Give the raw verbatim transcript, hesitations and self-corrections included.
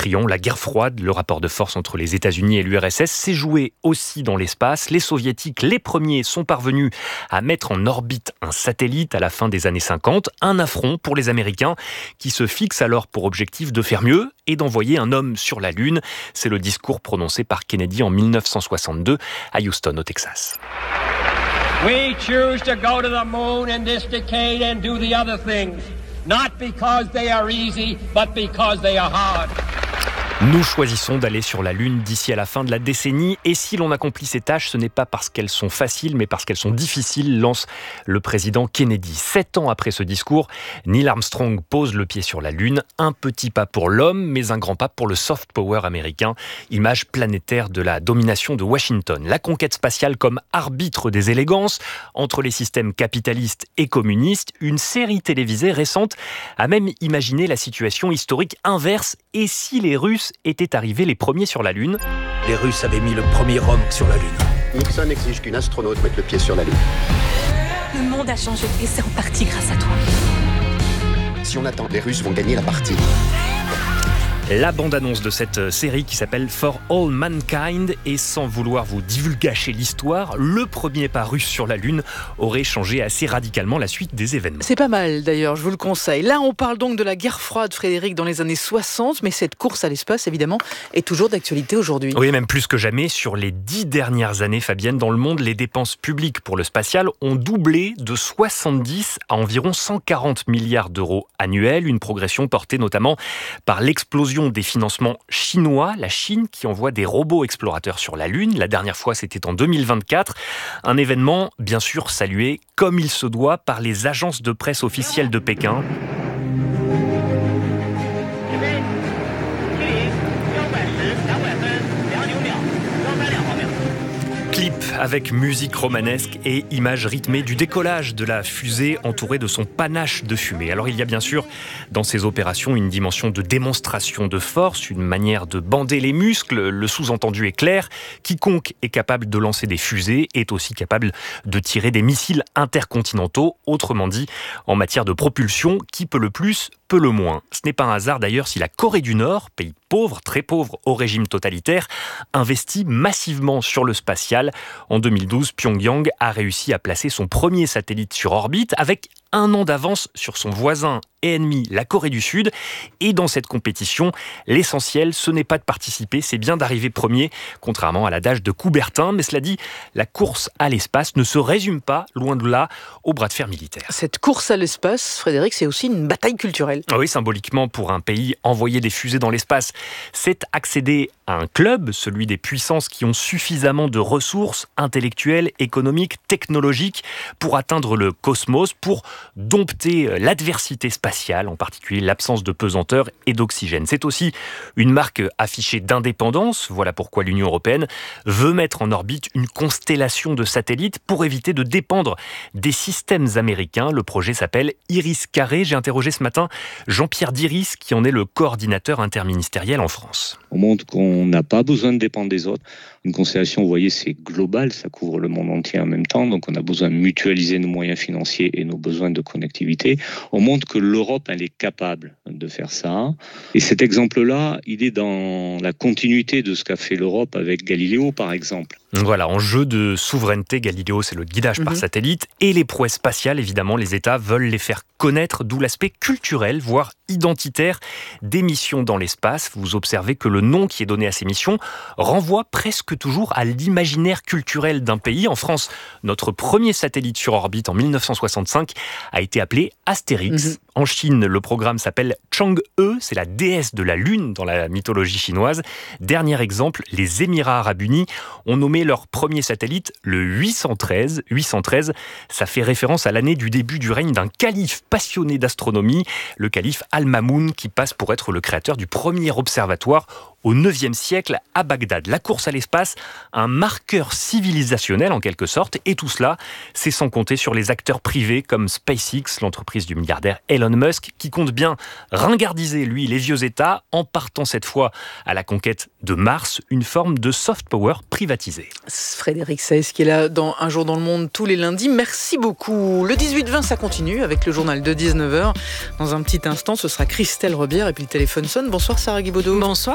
Antécrion, la guerre froide, le rapport de force entre les États-Unis et l'U R S S s'est joué aussi dans l'espace. Les soviétiques, les premiers, sont parvenus à mettre en orbite un satellite à la fin des années cinquante. Un affront pour les Américains qui se fixent alors pour objectif de faire mieux et d'envoyer un homme sur la Lune. C'est le discours prononcé par Kennedy en mille neuf cent soixante-deux à Houston, au Texas. We choose to go to the moon in this decade and do the other things, not because they are easy, but because they are hard. Nous choisissons d'aller sur la Lune d'ici à la fin de la décennie. Et si l'on accomplit ces tâches, ce n'est pas parce qu'elles sont faciles, mais parce qu'elles sont difficiles, lance le président Kennedy. Sept ans après ce discours, Neil Armstrong pose le pied sur la Lune. Un petit pas pour l'homme, mais un grand pas pour le soft power américain. Image planétaire de la domination de Washington. La conquête spatiale comme arbitre des élégances entre les systèmes capitalistes et communistes. Une série télévisée récente a même imaginé la situation historique inverse. Et si les Russes étaient arrivés les premiers sur la Lune? Les Russes avaient mis le premier homme sur la Lune. Nixon exige qu'une astronaute mette le pied sur la Lune. Le monde a changé et c'est en partie grâce à toi. Si on attend, les Russes vont gagner la partie. La bande-annonce de cette série qui s'appelle For All Mankind, et sans vouloir vous divulgacher l'histoire, le premier pas russe sur la Lune aurait changé assez radicalement la suite des événements. C'est pas mal d'ailleurs, je vous le conseille. Là, on parle donc de la guerre froide, Frédéric, dans les années soixante, mais cette course à l'espace, évidemment, est toujours d'actualité aujourd'hui. Oui, même plus que jamais. Sur les dix dernières années, Fabienne, dans le monde, les dépenses publiques pour le spatial ont doublé de soixante-dix à environ cent quarante milliards d'euros annuels. Une progression portée notamment par l'explosion des financements chinois, la Chine qui envoie des robots explorateurs sur la Lune. La dernière fois, c'était en deux mille vingt-quatre. Un événement, bien sûr, salué comme il se doit par les agences de presse officielles de Pékin. Clip avec musique romanesque et images rythmées du décollage de la fusée entourée de son panache de fumée. Alors il y a bien sûr dans ces opérations une dimension de démonstration de force, une manière de bander les muscles. Le sous-entendu est clair, quiconque est capable de lancer des fusées est aussi capable de tirer des missiles intercontinentaux. Autrement dit, en matière de propulsion, qui peut le plus, peut le moins. Ce n'est pas un hasard d'ailleurs si la Corée du Nord, pays pauvre, très pauvre au régime totalitaire, investit massivement sur le spatial. En deux mille douze, Pyongyang a réussi à placer son premier satellite sur orbite avec un an d'avance sur son voisin et ennemi, la Corée du Sud. Et dans cette compétition, l'essentiel, ce n'est pas de participer, c'est bien d'arriver premier, contrairement à l'adage de Coubertin. Mais cela dit, la course à l'espace ne se résume pas, loin de là, au bras de fer militaire. Cette course à l'espace, Frédéric, c'est aussi une bataille culturelle. Oui, symboliquement, pour un pays, envoyer des fusées dans l'espace, c'est accéder à un club, celui des puissances qui ont suffisamment de ressources intellectuelles, économiques, technologiques pour atteindre le cosmos, pour dompter l'adversité spatiale, en particulier l'absence de pesanteur et d'oxygène. C'est aussi une marque affichée d'indépendance. Voilà pourquoi l'Union européenne veut mettre en orbite une constellation de satellites pour éviter de dépendre des systèmes américains. Le projet s'appelle Iris-Carré. J'ai interrogé ce matin Jean-Pierre Diris, qui en est le coordinateur interministériel en France. On montre qu'on n'a pas besoin de dépendre des autres. Une constellation, vous voyez, c'est global, ça couvre le monde entier en même temps, donc on a besoin de mutualiser nos moyens financiers et nos besoins de connectivité. On montre que l'Europe, elle est capable de faire ça. Et cet exemple-là, il est dans la continuité de ce qu'a fait l'Europe avec Galileo, par exemple. Voilà, en jeu de souveraineté, Galileo, c'est le guidage mmh. par satellite. Et les prouesses spatiales, évidemment, les États veulent les faire connaître, d'où l'aspect culturel, voire identitaire des missions dans l'espace. Vous observez que le nom qui est donné à ces missions renvoie presque toujours à l'imaginaire culturel d'un pays. En France, notre premier satellite sur orbite en mille neuf cent soixante-cinq a été appelé Astérix. Mmh. En Chine, le programme s'appelle Chang'e, c'est la déesse de la Lune dans la mythologie chinoise. Dernier exemple, les Émirats arabes unis ont nommé leur premier satellite le huit cent treize. huit cent treize, ça fait référence à l'année du début du règne d'un calife passionné d'astronomie, le calife Al-Mamoun, qui passe pour être le créateur du premier observatoire au neuvième siècle à Bagdad. La course à l'espace, un marqueur civilisationnel en quelque sorte, et tout cela, c'est sans compter sur les acteurs privés comme SpaceX, l'entreprise du milliardaire Elon Musk, qui compte bien ringardiser, lui, les vieux États, en partant cette fois à la conquête de Mars, une forme de soft power privatisée. Frédéric Saez qui est là dans Un jour dans le monde tous les lundis. Merci beaucoup. Le dix-huit vingt, ça continue avec le journal de dix-neuf heures. Dans un petit instant, ce sera Christelle Robière et puis le téléphone sonne. Bonsoir Sarah Guibaudot. Bonsoir.